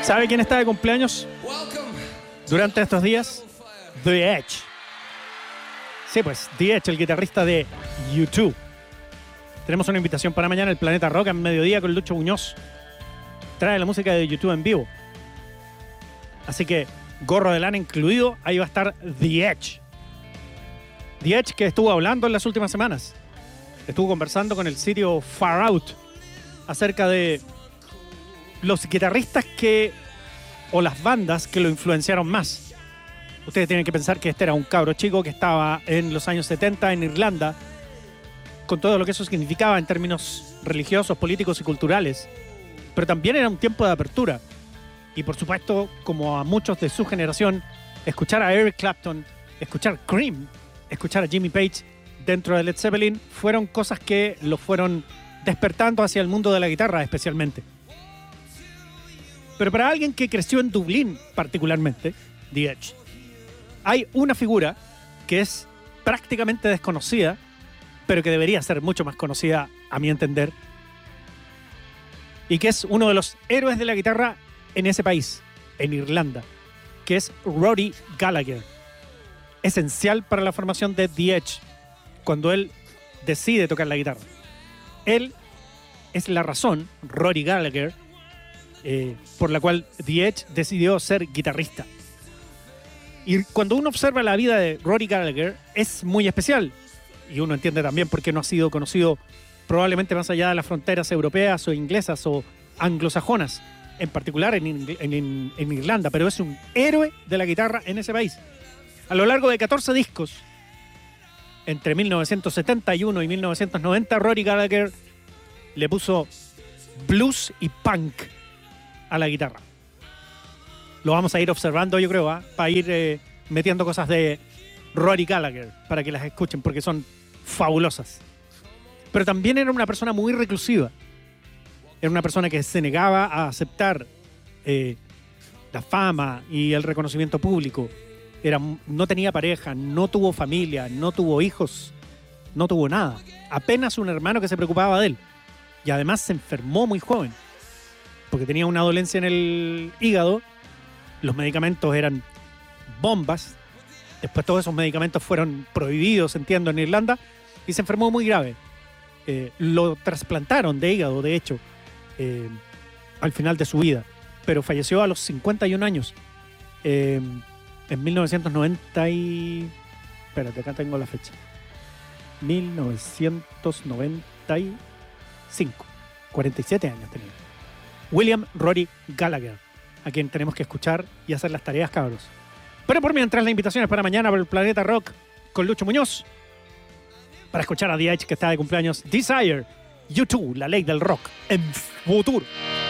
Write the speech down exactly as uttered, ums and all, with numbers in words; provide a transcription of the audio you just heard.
¿Sabe quién está de cumpleaños durante estos días? The Edge. Sí, pues, The Edge, el guitarrista de U dos. Tenemos una invitación para mañana, el Planeta Rock, a mediodía con Lucho Muñoz. Trae la música de U dos en vivo. Así que, gorro de lana incluido, ahí va a estar The Edge. The Edge que estuvo hablando en las últimas semanas. Estuvo conversando con el sitio Far Out acerca de los guitarristas que, o las bandas que lo influenciaron más. Ustedes tienen que pensar que este era un cabro chico que estaba en los años setenta en Irlanda, con todo lo que eso significaba en términos religiosos, políticos y culturales. Pero también era un tiempo de apertura. Y por supuesto, como a muchos de su generación, escuchar a Eric Clapton, escuchar Cream, escuchar a Jimmy Page dentro de Led Zeppelin, fueron cosas que lo fueron despertando hacia el mundo de la guitarra especialmente. Pero para alguien que creció en Dublín particularmente, The Edge, hay una figura que es prácticamente desconocida, pero que debería ser mucho más conocida a mi entender, y que es uno de los héroes de la guitarra en ese país, en Irlanda, que es Rory Gallagher. Esencial para la formación de The Edge cuando él decide tocar la guitarra. Él es la razón, Rory Gallagher, eh, por la cual The Edge decidió ser guitarrista. Y cuando uno observa la vida de Rory Gallagher, es muy especial. Y uno entiende también por qué no ha sido conocido probablemente más allá de las fronteras europeas o inglesas o anglosajonas, en particular en, en, en Irlanda, pero es un héroe de la guitarra en ese país. A lo largo de catorce discos, entre mil novecientos setenta y uno y mil novecientos noventa, Rory Gallagher le puso blues y punk a la guitarra. Lo vamos a ir observando, yo creo, ¿eh? para ir eh, metiendo cosas de Rory Gallagher, para que las escuchen, porque son fabulosas. Pero también era una persona muy reclusiva. Era una persona que se negaba a aceptar eh, la fama y el reconocimiento público. Era, no tenía pareja, no tuvo familia, no tuvo hijos, no tuvo nada. Apenas un hermano que se preocupaba de él. Y además se enfermó muy joven, porque tenía una dolencia en el hígado. Los medicamentos eran bombas. Después todos esos medicamentos fueron prohibidos, entiendo, en Irlanda. Y se enfermó muy grave. Eh, lo trasplantaron de hígado, de hecho, eh, al final de su vida. Pero falleció a los cincuenta y un años. Eh, en mil novecientos noventa y... Espérate, acá tengo la fecha. mil novecientos noventa y cinco. cuarenta y siete años tenía. William Rory Gallagher, a quien tenemos que escuchar y hacer las tareas, cabros. Pero por mientras, la invitación es para mañana por el Planeta Rock con Lucho Muñoz, para escuchar a The Edge, que está de cumpleaños. Desire, U dos, la ley del rock en futuro.